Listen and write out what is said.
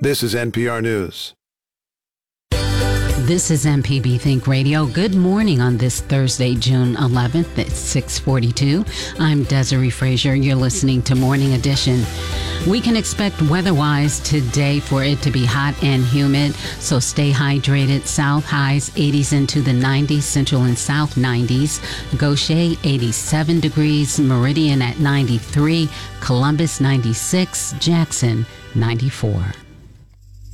This is NPR News. This is MPB Think Radio. Good morning on this Thursday, June 11th at 6:42. I'm Desiree Frazier. You're listening to Morning Edition. We can expect weather-wise today for it to be hot and humid, so stay hydrated. South highs 80s into the 90s, central and south 90s. Gaucher 87 degrees, Meridian at 93, Columbus 96, Jackson 94.